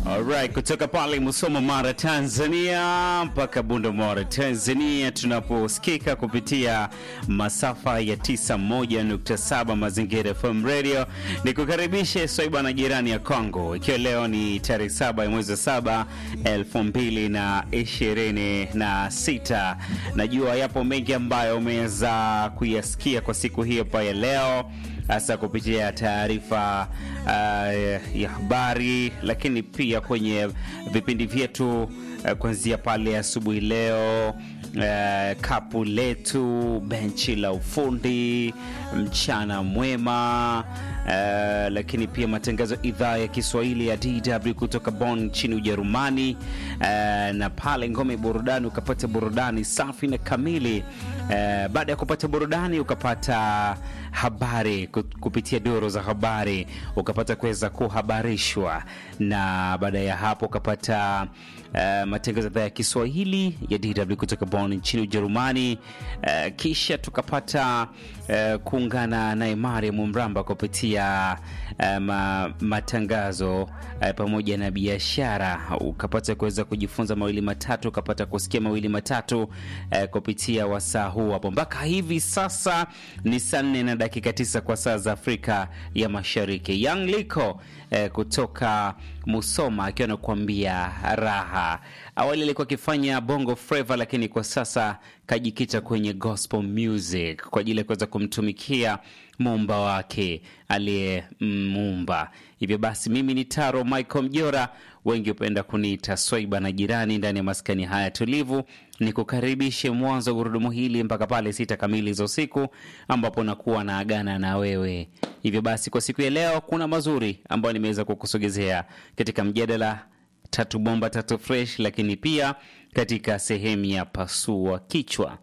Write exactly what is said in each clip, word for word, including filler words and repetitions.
Alright, kutoka pale Musoma Mara Tanzania mpaka Bunda Mara Tanzania, tunaposikika kupitia masafa ya tisa moja nukta saba Mazingira F M Radio. Nikukaribishe swaiba na jirani ya Kongo, ikiwa leo ni tarehe saba ya mwezi wa saba elfu mbili na ishirini na sita. Najua yapo mengi ambayo umeweza kuyasikia kwa siku hiyo pa ya leo, hasa kupitia taarifa uh, ya habari, lakini pia kwenye vipindi vyetu uh, kuanzia pale asubuhi leo, uh, kapu letu, benchi la ufundi, mchana mwema, uh, lakini pia matangazo idhaa ya Kiswahili ya D W kutoka Bonn nchini Ujerumani, uh, na pale ngome burudani ukapata burudani safi na kamili. Uh, baada ya kupata burudani ukapata habari kupitia duru za habari, ukapata kuweza kuhabarishwa, na baada ya hapo ukapata uh, matangazo ya Kiswahili ya D W kutoka Bonn nchini Ujerumani. Uh, kisha tukapata uh, kuungana na Mariam Mramba kupitia uh, ma, matangazo uh, pamoja na biashara, ukapata kuweza kujifunza mawili matatu, ukapata kusikia mawili matatu uh, kupitia wasaa huu hapo. Mpaka hivi sasa ni saa nne na dakika tisa kwa saa za Afrika ya Mashariki. Young Liko eh, kutoka Musoma akiwa anakuambia raha. Awali alikuwa akifanya bongo flava, lakini kwa sasa kajikita kwenye gospel music kwa ajili ya kuweza kumtumikia muumba wake aliyemuumba. Hivyo basi mimi ni Taro Michael Mjora, wengi upenda kuniita swaiba na jirani, ndani ya maskani haya tulivu. Nikukaribishe mwanzo gurudumu hili mpaka pale sita kamili za usiku, ambapo nakuwa na agana na wewe. Hivyo basi kwa siku ya leo kuna mazuri ambayo nimeweza kukusogezea katika mjadala tatu bomba tatu fresh, lakini pia katika sehemu ya pasua kichwa.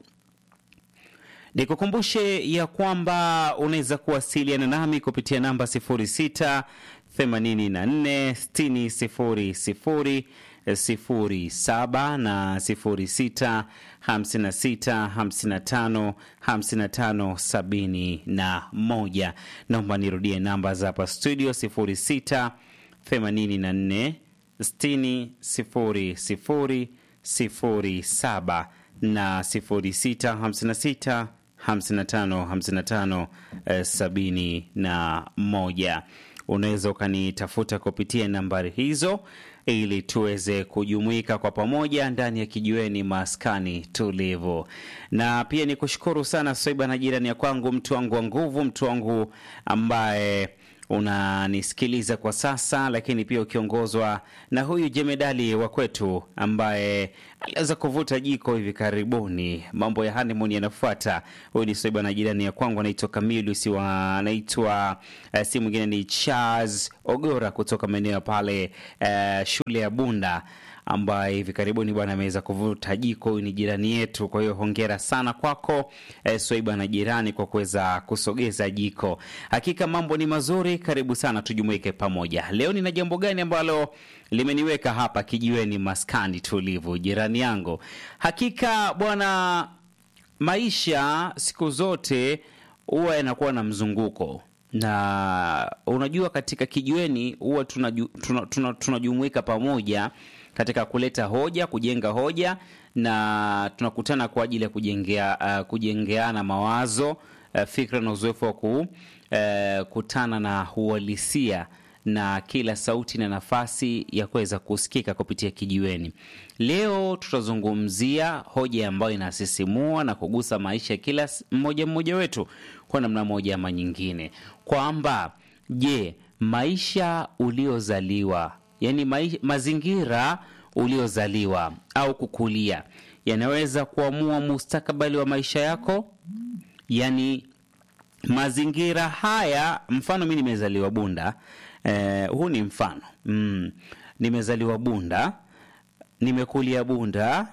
Nikukumbushe ya kwamba unaweza kuwasiliana nami kupitia namba sifuri sita themanini na nne sitini sifuri sifuri sifuri saba na sifuri sita hamsini na sita hamsini na tano hamsini na tano sabini na moja. Naomba nirudie namba za hapa studio: sifuri sita themanini na nne sitini sifuri sifuri sifuri saba na sifuri sita hamsini na sita hamsini na tano hamsini na tano sabini na moja. Unaweza ukanitafuta kupitia nambari hizo ili tuweze kujumuika kwa pamoja ndani ya kijiweni maskani tulivu. Na pia ni kushukuru sana swaiba na jirani ya kwangu, mtu wangu wa nguvu, mtu wangu ambaye unanisikiliza kwa sasa, lakini pia ukiongozwa na huyu jemedali wa kwetu ambaye aliweza kuvuta jiko hivi karibuni. Mambo ya honeymoon yanafuata. Huyu ni swaiba na jirani ya kwangu, anaitwa Kamilu, si anaitwa uh, si mwingine ni Charles Ogora kutoka maeneo pale uh, shule ya Bunda, ambaye hivi karibuni bwana ameweza kuvuta jiko. Huyu ni jirani yetu, kwa hiyo hongera sana kwako eh, swaiba na jirani kwa kuweza kusogeza jiko. Hakika mambo ni mazuri, karibu sana tujumuike pamoja. Leo nina jambo gani ambalo limeniweka hapa kijiweni maskani tulivu, jirani yangu? Hakika bwana, maisha siku zote huwa yanakuwa na mzunguko, na unajua katika kijiweni huwa tunajumuika tuna, tuna, tuna pamoja katika kuleta hoja, kujenga hoja, na tunakutana kwa ajili ya kujengea uh, kujengeana mawazo, uh, fikra na uzoefu wa kukutana uh, na uhalisia, na kila sauti na nafasi ya kuweza kusikika kupitia kijiweni. Leo tutazungumzia hoja ambayo inasisimua na kugusa maisha kila mmoja mmoja wetu kwa namna moja ama nyingine, kwamba je, maisha uliozaliwa, yani maisha, mazingira uliozaliwa au kukulia yanaweza kuamua mustakabali wa maisha yako? Yani mazingira haya, mfano mimi nimezaliwa Bunda, eh, huu ni mfano. Mm, nimezaliwa Bunda, nimekulia Bunda,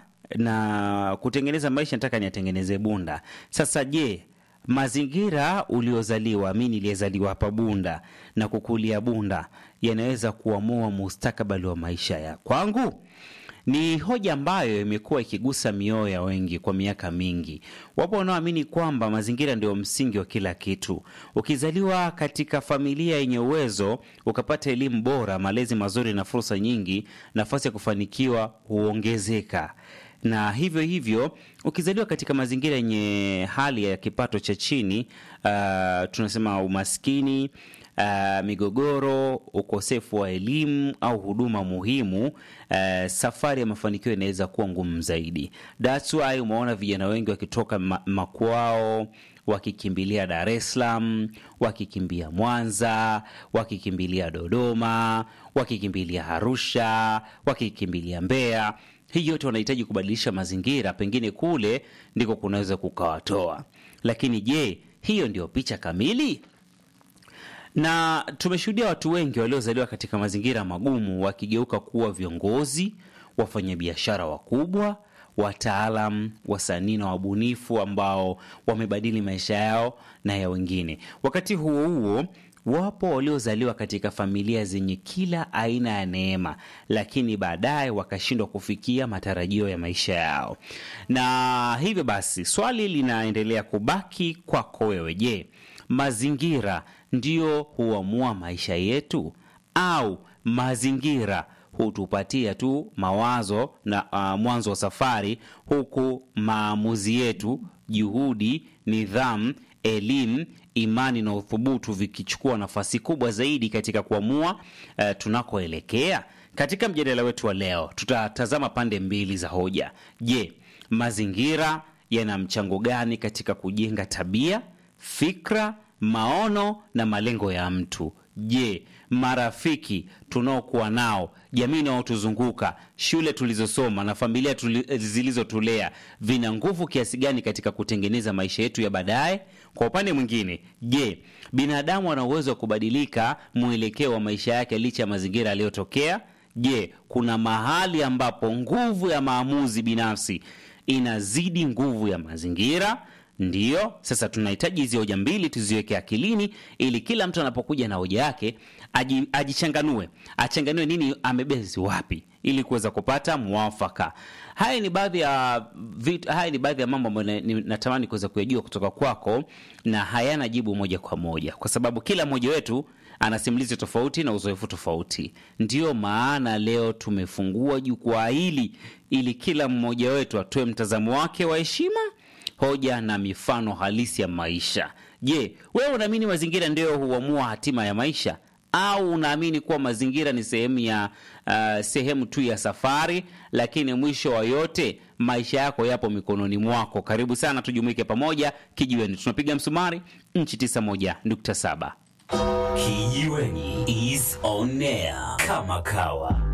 na kutengeneza maisha nataka niyatengeneze Bunda. Sasa je, mazingira uliozaliwa, mimi nilizaliwa hapa Bunda na kukulia Bunda, yanaweza kuamua mustakabali wa maisha ya kwangu? Ni hoja ambayo imekuwa ikigusa mioyo ya wengi kwa miaka mingi. Wapo wanaoamini kwamba mazingira ndio msingi wa kila kitu. Ukizaliwa katika familia yenye uwezo, ukapata elimu bora, malezi mazuri na fursa nyingi, nafasi ya kufanikiwa huongezeka. Na hivyo hivyo, ukizaliwa katika mazingira yenye hali ya kipato cha chini, uh, tunasema umaskini, Uh, migogoro, ukosefu wa elimu au huduma muhimu, uh, safari ya mafanikio inaweza kuwa ngumu zaidi. That's why umeona vijana wengi wakitoka ma- makwao, wakikimbilia Dar es Salaam, wakikimbia Mwanza, wakikimbilia Dodoma, wakikimbilia Arusha, wakikimbilia Mbeya. Hii yote wanahitaji kubadilisha mazingira, pengine kule ndiko kunaweza kukawatoa. Lakini je, hiyo ndio picha kamili? Na tumeshuhudia watu wengi waliozaliwa katika mazingira magumu wakigeuka kuwa viongozi, wafanyabiashara wakubwa, wataalam, wasanii na wabunifu ambao wamebadili maisha yao na ya wengine. Wakati huo huo, wapo waliozaliwa katika familia zenye kila aina ya neema, lakini baadaye wakashindwa kufikia matarajio ya maisha yao. Na hivyo basi, swali linaendelea kubaki kwako wewe. Je, mazingira ndio huamua maisha yetu, au mazingira hutupatia tu mawazo na uh, mwanzo wa safari, huku maamuzi yetu, juhudi, nidhamu, elimu, imani na uthubutu vikichukua nafasi kubwa zaidi katika kuamua uh, tunakoelekea? Katika mjadala wetu wa leo tutatazama pande mbili za hoja. Je, mazingira yana mchango gani katika kujenga tabia, fikra, maono na malengo ya mtu? Je, marafiki tunaokuwa nao, jamii inayotuzunguka, shule tulizosoma na familia tuli, zilizotulea vina nguvu kiasi gani katika kutengeneza maisha yetu ya baadaye? Kwa upande mwingine, je, binadamu ana uwezo wa kubadilika mwelekeo wa maisha yake licha ya mazingira aliyotokea? Je, kuna mahali ambapo nguvu ya maamuzi binafsi inazidi nguvu ya mazingira? Ndiyo, sasa tunahitaji hizi hoja mbili tuziweke akilini, ili kila mtu anapokuja na hoja yake aji, ajichanganue, achanganue nini amebezi wapi, ili kuweza kupata mwafaka. Haya ni baadhi ya vitu, haya ni baadhi ya mambo ambayo natamani kuweza kuyajua kutoka kwako, na hayana jibu moja kwa moja, kwa sababu kila mmoja wetu ana simulizi tofauti na uzoefu tofauti. Ndiyo maana leo tumefungua jukwaa hili ili kila mmoja wetu atoe mtazamo wake wa heshima, hoja na mifano halisi ya maisha. Je, wewe unaamini mazingira ndio huamua hatima ya maisha, au unaamini kuwa mazingira ni sehemu ya uh, sehemu tu ya safari, lakini mwisho wa yote maisha yako yapo mikononi mwako? Karibu sana tujumuike pamoja Kijiweni. Tunapiga msumari nchi tisa moja nukta saba. Kijiweni is on air kama kawa.